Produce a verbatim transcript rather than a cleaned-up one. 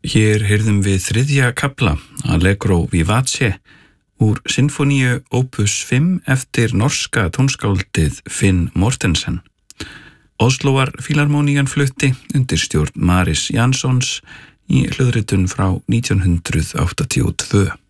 Hér heyrðum við þriðja kafla, Allegro vivace, úr Sinfoníu opus fimm eftir norska tónskáldið Finn Mortensen. Osloar Fílarmónían flutti undir stjórn Maris Janssons í hljóðritun frá nítján hundrað áttatíu og tvö.